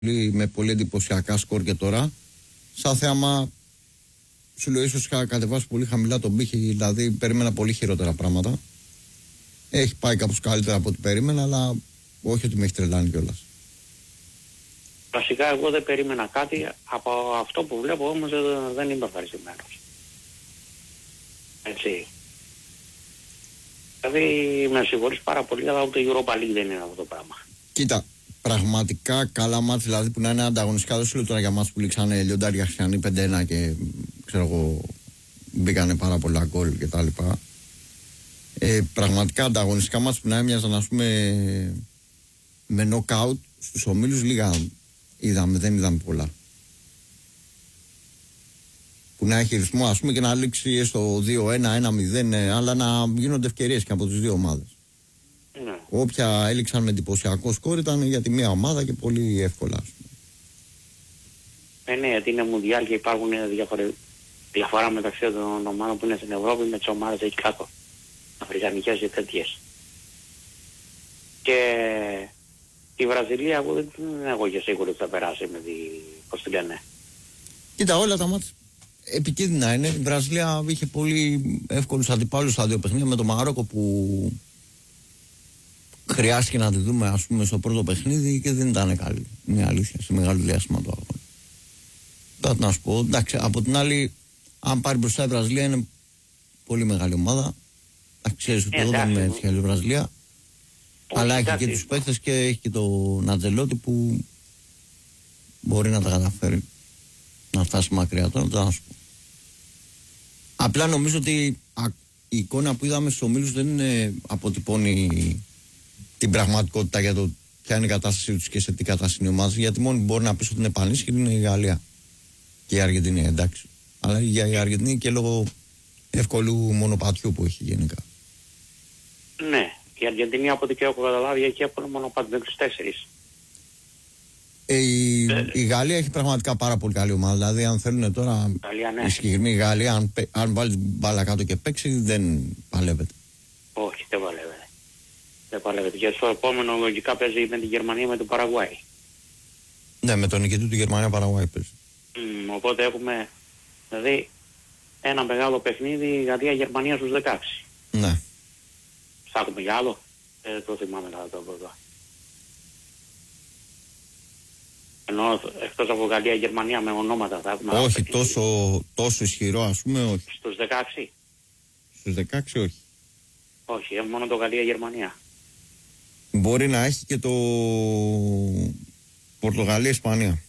με πολύ εντυπωσιακά σκορ και τώρα. Σαν θέαμα, σου λέω, ίσως είχα κατεβάσει πολύ χαμηλά τον πύχη, δηλαδή περίμενα πολύ χειρότερα πράγματα. Έχει πάει κάπως καλύτερα από ό,τι περίμενα, αλλά όχι ότι με έχει τρελάνει κιόλας. Βασικά εγώ δεν περίμενα κάτι, από αυτό που βλέπω όμως δεν είμαι ευχαριστημένος. Έτσι. Δηλαδή με συγχωρείς πάρα πολύ, αλλά ούτε η Europa League δεν είναι αυτό το πράγμα. Κοίτα, πραγματικά καλά μάτς, δηλαδή που να είναι ανταγωνιστικά. Δεν σου λέω τώρα για μάτς που λήξανε λιοντάρια χριστιανοί 5-1 και ξέρω εγώ μπήκανε πάρα πολλά γκολ και τα λοιπά. Πραγματικά ανταγωνιστικά μάτς που να έμοιαζαν, ας πούμε, με νοκάουτ στους ομίλους, λίγα είδαμε, δεν είδαμε πολλά. Που να έχει ρυθμό, ας πούμε, και να λήξει στο 2-1, 1-0, αλλά να γίνονται ευκαιρίες και από τις δύο ομάδες. Ναι. Όποια έληξαν με εντυπωσιακό σκόρ ήταν για τη μία ομάδα και πολύ εύκολα, ας πούμε. Ναι, γιατί είναι μουντιάλ και υπάρχουν διαφορά μεταξύ των ομάδων που είναι στην Ευρώπη με τις ομάδες εκεί κάτω. Αφρικανικές και τέτοιες. Και η Βραζιλία εγώ δεν έχω και σίγουρο ότι θα περάσει με τη, πώς τη λένε. Κοίτα, όλα τα μάτια επικίνδυνα είναι. Η Βραζιλία είχε πολύ εύκολους αντιπάλους στα δύο παιχνίδια, με το Μαρόκο που χρειάστηκε να τη δούμε, ας πούμε, στο πρώτο παιχνίδι και δεν ήταν καλή. Είναι αλήθεια, σε μεγάλο διάστημα το αγώνα. Κάτι να σου πω, εντάξει, από την άλλη, αν πάρει μπροστά η Βραζιλία είναι πολύ μεγάλη ομάδα. Ξέρεις ότι εγώ δεν είμαι έτσι καλή Βραζιλία. Αλλά έχει και τους παίκτες και έχει και τον Αντζελότη που μπορεί να τα καταφέρει να φτάσει μακριά. Τώρα να σου πω. Απλά νομίζω ότι η εικόνα που είδαμε στους ομίλους δεν αποτυπώνει την πραγματικότητα για το ποια είναι η κατάστασή τους και σε τι κατάσταση είναι η ομάδα. Γιατί μόνοι μπορεί να πει ότι είναι πανίσχυρη είναι η Γαλλία και η Αργεντινή, εντάξει. Αλλά για η Αργεντινή και λόγω εύκολου μονοπατιού που έχει γενικά. Ναι, η Αργεντινή από ό,τι και έχω καταλάβει έχει εύκολο μονοπάτι με τους 4. Η Γαλλία έχει πραγματικά πάρα πολύ καλή ομάδα. Δηλαδή, αν θέλουν τώρα Γαλλία, ναι. η συγκεκριμένη Γαλλία, αν βάλει την μπάλα κάτω και παίξει, δεν παλεύεται. Όχι, δεν παλεύεται. Δεν παλεύεται. Και στο επόμενο λογικά παίζει με τη Γερμανία με τον Παραγουάι. Ναι, με τον νικητή του Γερμανία-Παραγουάι παίζει. Οπότε έχουμε δηλαδή ένα μεγάλο παιχνίδι Γαλλία-Γερμανία στους 16. Ναι. Θα έχουμε για άλλο. Το θυμάμαι να το πω. Ενώ εκτός από Γαλλία-Γερμανία με ονόματα θα έχουμε. Όχι τόσο ισχυρό, ας πούμε, όχι. Στους 16. Στους 16 όχι. Όχι, μόνο το Γαλλία-Γερμανία. Μπορεί να έχει και το Πορτογαλία-Ισπανία.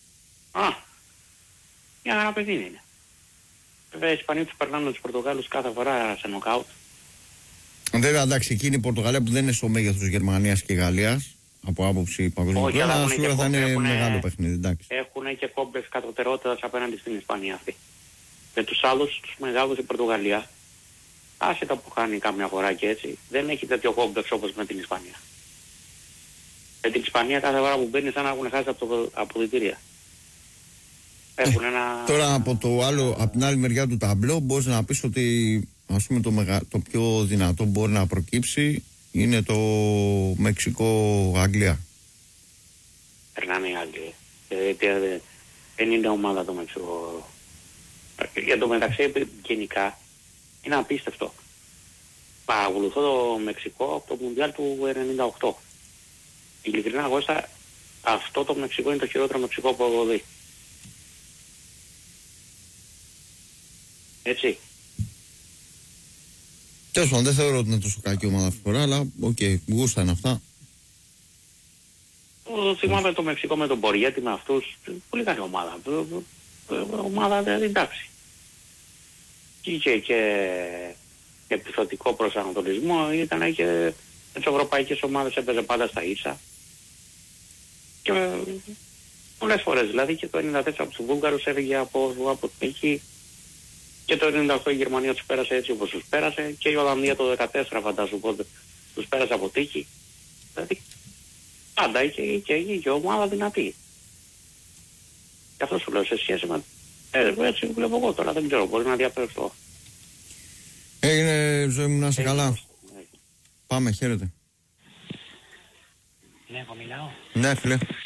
Μια χαρά παιδί είναι. Βέβαια οι Ισπανοί τους περνάνε τους Πορτογάλους κάθε φορά σε νοκάουτ. Βέβαια, εντάξει, εκείνη η Πορτογαλία που δεν είναι στο μέγεθος της Γερμανίας και Γαλλίας, από άποψη παγκοσμίου πλέον, σίγουρα θα είναι μεγάλο παιχνίδι, εντάξει. Έχουν και κόμπλεξ κατωτερότητας απέναντι στην Ισπανία αυτή. Με τους άλλους, τους μεγάλους, η Πορτογαλία, άσχετα που χάνει κάμια φορά και έτσι, δεν έχει τέτοιο κόμπλεξ όπως με την Ισπανία. Με την Ισπανία κάθε φορά που μπαίνει σαν να έχουν χάσει από το αποδυτήρια. Έχουν ένα... Τώρα από την άλλη μεριά του ταμπλό μπορείς να πεις ότι, ας πούμε, το πιο δυνατό μπορεί να προκύψει είναι το Μεξικό-Αγγλία. Περνάνε οι Άγγλοι. Δεν είναι ομάδα το Μεξικό. Για το μεταξύ γενικά είναι απίστευτο. Παρακολουθώ το Μεξικό από το Μουντιάλ του 98. Ειλικρινά Κώστα, αυτό το Μεξικό είναι το χειρότερο Μεξικό που έχω δει. Έτσι. Τέλος πάντων, δεν θεωρώ ότι είναι τόσο κακή ομάδα αυτή τη φορά, αλλά οκ, γούστα είναι αυτά. Θυμάμαι το Μεξικό με τον Μποριέτη, με αυτούς, πολύ καλή ομάδα. Ομάδα εντάξει. Είχε και επιθετικό προσανατολισμό, ήταν και τις ευρωπαϊκές ομάδες έπαιζε πάντα στα ίσα. Και πολλές φορές, δηλαδή και το 94 από τους Βούλγαρους έφυγε από εκεί. Και το 98 η Γερμανία τους πέρασε έτσι όπως τους πέρασε και η Ολλανδία το 14 φαντάζομαι πότε τους πέρασε από τύχη. Δηλαδή πάντα είχε ομάδα δυνατή. Και αυτό σου λέω σε σχέση με έτσι βλέπω εγώ τώρα, δεν ξέρω, μπορεί να διαπρέψω. Έγινε ζωή μου, να είσαι καλά. Πάμε, χαίρετε. Ναι, εγώ μιλάω. Ναι, φίλε.